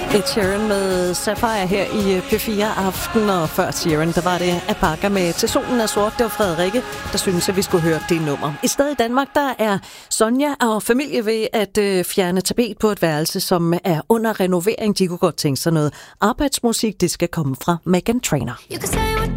Ed Sheeran med Sapphire her i P4 Aften, og før Sheeran, der var det Apaka med Til solen er sort. Det var Frederikke, der synes, at vi skulle høre det nummer. I stedet i Danmark, der er Sonja og familie ved at fjerne tapet på et værelse, som er under renovering. De kunne godt tænke sig noget arbejdsmusik. Det skal komme fra Meghan Trainor.